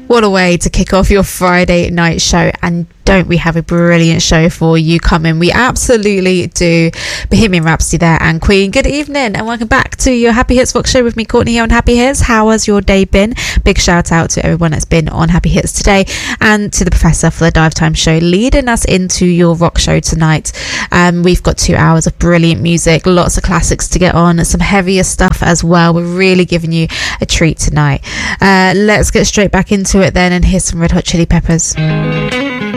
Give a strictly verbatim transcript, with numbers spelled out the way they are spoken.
What a way to kick off your Friday night show. And don't we have a brilliant show for you coming? We absolutely do. Bohemian Rhapsody there and Queen. Good evening and welcome back to your Happy Hits Rock show with me, Courtney, here on Happy Hits. How has your day been? Big shout out to everyone that's been on Happy Hits today and to the Professor for the Dive Time show, leading us into your rock show tonight. Um, we've got two hours of brilliant music, lots of classics to get on, some heavier stuff as well. We're really giving you a treat tonight. Uh, let's get straight back into it then and here's some Red Hot Chili Peppers.